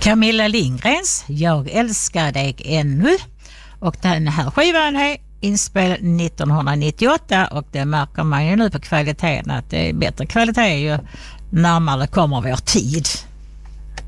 Camilla Lindgrens Jag älskar dig ännu. Och den här skivan är inspelad 1998 och det märker man ju nu på kvaliteten att det är bättre kvalitet ju närmare kommer vår tid.